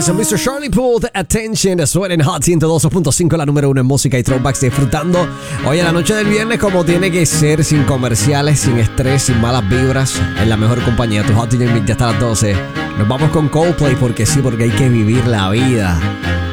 Eso, Mr. Charlie Puth, Attention, suena en Hot 102.5, la número 1 en música y throwbacks, disfrutando hoy en la noche del viernes como tiene que ser, sin comerciales, sin estrés, sin malas vibras, en la mejor compañía. Tu Hot DJ Mix ya hasta las 12. Nos vamos con Coldplay porque sí, porque hay que vivir la vida.